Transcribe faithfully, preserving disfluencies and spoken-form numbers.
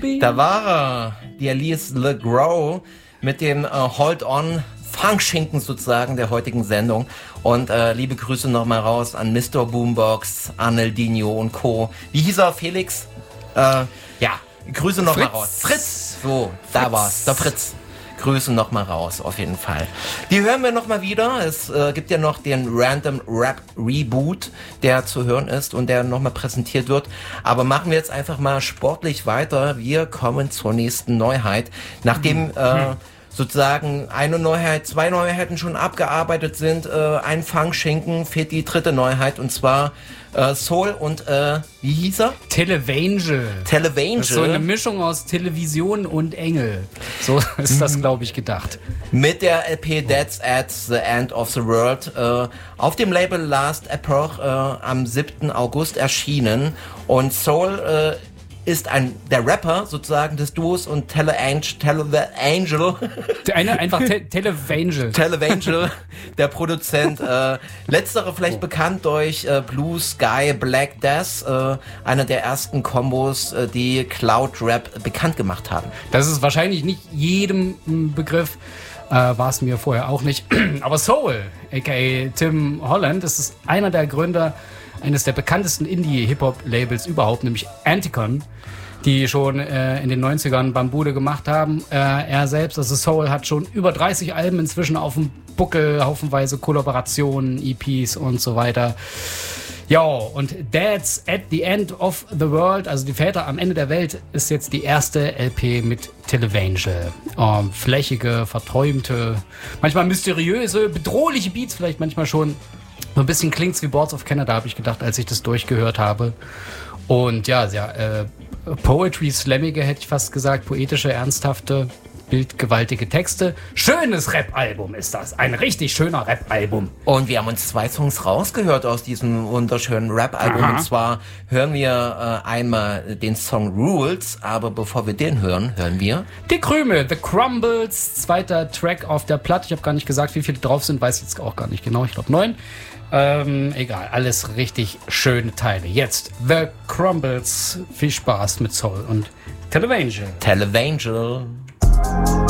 baby. Da war er, die Elise LeGros mit dem äh, Hold On Funkschinken sozusagen der heutigen Sendung. Und äh, liebe Grüße nochmal raus an Mister Boombox, Arneldinho und Co. Wie hieß er, Felix? Äh, ja, Grüße nochmal raus. Fritz! So, Fritz. Da war's, der Fritz. Grüße nochmal raus, auf jeden Fall. Die hören wir nochmal wieder. Es äh, gibt ja noch den Random Rap Reboot, der zu hören ist und der nochmal präsentiert wird. Aber machen wir jetzt einfach mal sportlich weiter. Wir kommen zur nächsten Neuheit. Nachdem äh, sozusagen eine Neuheit, zwei Neuheiten schon abgearbeitet sind, äh, ein Funkschinken, fehlt die dritte Neuheit und zwar äh, Soul und äh, wie hieß er? Televangel. Televangel. Das ist so eine Mischung aus Television und Engel. So ist das, glaube ich, gedacht. Mit der L P That's at the End of the World äh, auf dem Label Last Epoch äh, am siebten August erschienen. Und Soul äh, ist ein der Rapper sozusagen des Duos und Televangel, Televangel, eine einfach Te- Televangel, Televangel, der Produzent. Äh, letztere vielleicht oh. bekannt durch äh, Blue Sky Black Death, äh, einer der ersten Kombos, äh, die Cloud Rap bekannt gemacht haben. Das ist wahrscheinlich nicht jedem ein Begriff. Äh, war es mir vorher auch nicht. Aber Soul, aka Tim Holland, das ist einer der Gründer eines der bekanntesten Indie-Hip-Hop-Labels überhaupt, nämlich Anticon, die schon äh, in den neunzigern Bambude gemacht haben. Äh, er selbst, also Soul, hat schon über dreißig Alben inzwischen auf dem Buckel, haufenweise Kollaborationen, E Ps und so weiter. Ja, und Dad's at the End of the World, also die Väter am Ende der Welt, ist jetzt die erste L P mit Televangel. Ähm, flächige, verträumte, manchmal mysteriöse, bedrohliche Beats, vielleicht manchmal schon. So ein bisschen klingt's wie Boards of Canada, habe ich gedacht, als ich das durchgehört habe. Und ja, ja äh, Poetry Slammige, hätte ich fast gesagt, poetische, ernsthafte, bildgewaltige Texte. Schönes Rap-Album ist das. Ein richtig schöner Rap-Album. Und wir haben uns zwei Songs rausgehört aus diesem wunderschönen Rap-Album. Aha. Und zwar hören wir äh, einmal den Song Rules, aber bevor wir den hören, hören wir Die Krümel, The Crumbles, zweiter Track auf der Platte. Ich habe gar nicht gesagt, wie viele drauf sind, weiß jetzt auch gar nicht genau. Ich glaube neun. Ähm, egal, alles richtig schöne Teile. Jetzt The Crumbles. Viel Spaß mit Soul und Televangel. Televangel.